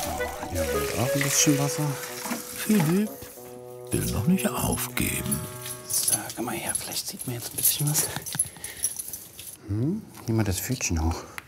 Hier wird auch ein bisschen Wasser. Philipp will noch nicht aufgeben. So, komm mal her, vielleicht sieht man jetzt ein bisschen was. Nimm mal das Pfötchen hoch.